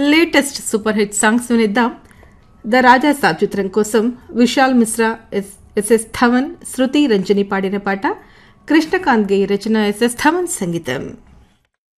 Latest super hit songs వినిద్దాం. The రాజా సాబ్ చిత్రం కోసం Vishal Mishra, SS Dhawan, శృతి రంజని పాడిన పాట. కృష్ణకాంత్ గేయి రచన, ఎస్ఎస్ ధవన్ సంగీతం.